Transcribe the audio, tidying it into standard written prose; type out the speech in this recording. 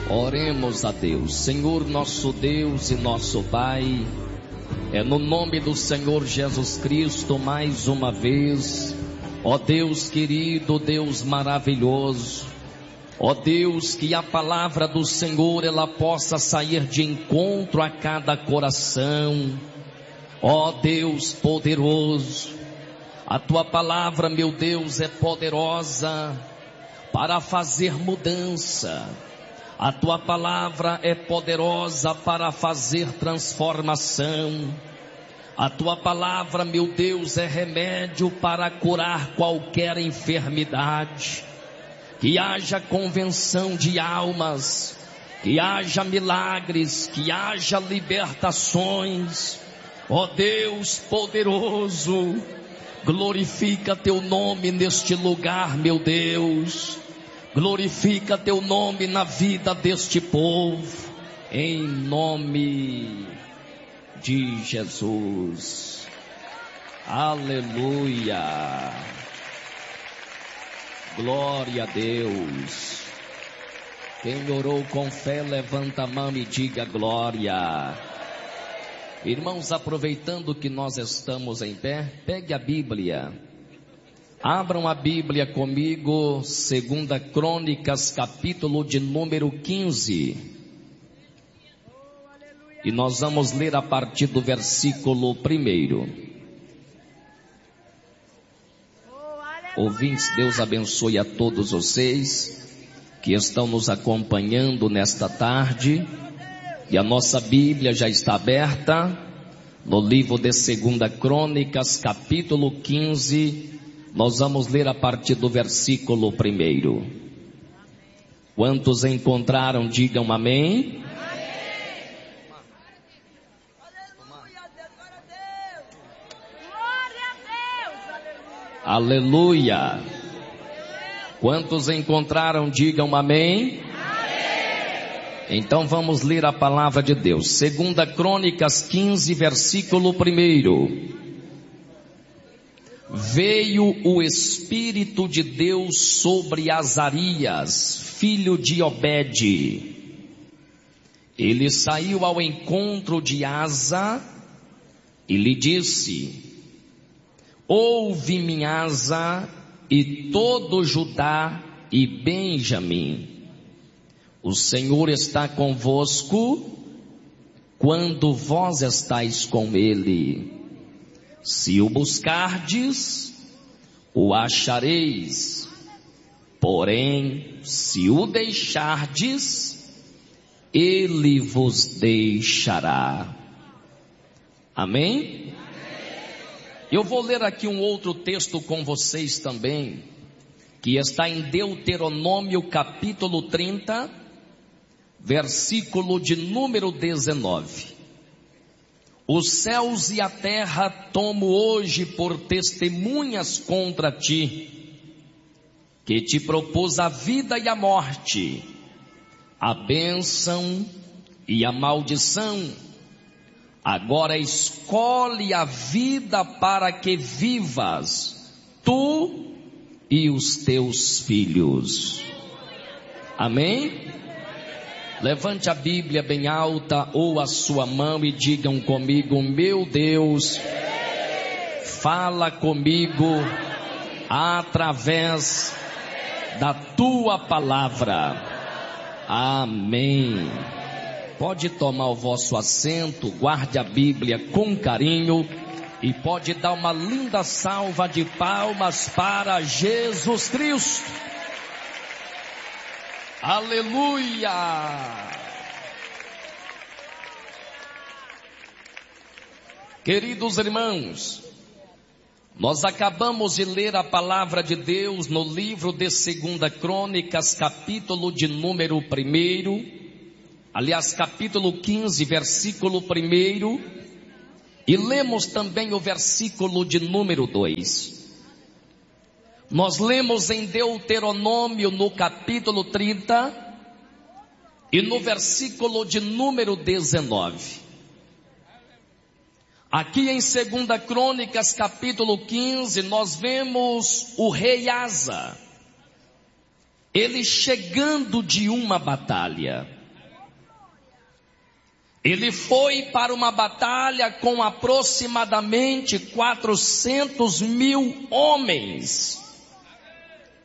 Oremos a Deus. Senhor nosso Deus e nosso Pai, é no nome do Senhor Jesus Cristo mais uma vez, ó Deus querido, Deus maravilhoso, ó Deus, que a palavra do Senhor ela possa sair de encontro a cada coração, ó Deus poderoso. A tua palavra, meu Deus, é poderosa para fazer mudança. A tua palavra é poderosa para fazer transformação. A tua palavra, meu Deus, é remédio para curar qualquer enfermidade. Que haja convenção de almas, que haja milagres, que haja libertações. Ó Deus poderoso, glorifica teu nome neste lugar, meu Deus. Glorifica teu nome na vida deste povo, em nome de Jesus. Aleluia. Glória a Deus. Quem orou com fé, levanta a mão e diga glória. Irmãos, aproveitando que nós estamos em pé, pegue a Bíblia. Abram a Bíblia comigo, 2 Crônicas, capítulo de número 15. E nós vamos ler a partir do versículo 1. Ouvintes, Deus abençoe a todos vocês que estão nos acompanhando nesta tarde. E a nossa Bíblia já está aberta no livro de 2 Crônicas, capítulo 15. Nós vamos ler a partir do versículo 1. Quantos encontraram, digam amém. Aleluia. Quantos encontraram, digam amém. Então vamos ler a palavra de Deus. 2 Crônicas 15, versículo 1. Veio o Espírito de Deus sobre Azarias, filho de Obede. Ele saiu ao encontro de Asa e lhe disse: ouve-me, Asa, e todo Judá e Benjamim. O Senhor está convosco quando vós estáis com ele. Se o buscardes, o achareis. Porém, se o deixardes, ele vos deixará. Amém? Eu vou ler aqui um outro texto com vocês também, que está em Deuteronômio capítulo 30, versículo de número 19. Os céus e a terra tomo hoje por testemunhas contra ti, que te propus a vida e a morte, a bênção e a maldição. Agora escolhe a vida para que vivas, tu e os teus filhos. Amém? Levante a Bíblia bem alta ou a sua mão e digam comigo: meu Deus, fala comigo através da tua palavra. Amém. Pode tomar o vosso assento, guarde a Bíblia com carinho e pode dar uma linda salva de palmas para Jesus Cristo. Aleluia! Queridos irmãos, nós acabamos de ler a palavra de Deus no livro de 2 Crônicas, capítulo de número 1, aliás, capítulo 15, versículo 1, e lemos também o versículo de número 2. Nós lemos em Deuteronômio no capítulo 30 e no versículo de número 19. Aqui em 2 Crônicas capítulo 15 nós vemos o rei Asa, ele chegando de uma batalha. Ele foi para uma batalha com aproximadamente 400.000 homens.